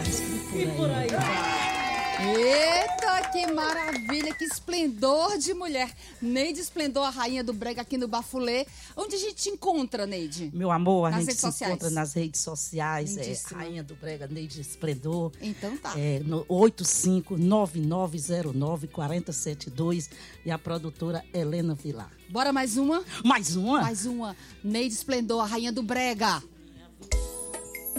E por aí vai. Eita, que maravilha, que esplendor de mulher. Neide Esplendor, a rainha do brega aqui no Bafulê. Onde a gente te encontra, Neide? Meu amor, Nas a gente redes se sociais. encontra nas redes sociais. Lindíssima. Rainha do brega, Neide Esplendor. Então tá. No 85-9909-4072 e a produtora Helena Vilar. Bora mais uma? Mais uma? Mais uma. Neide Esplendor, a rainha do brega.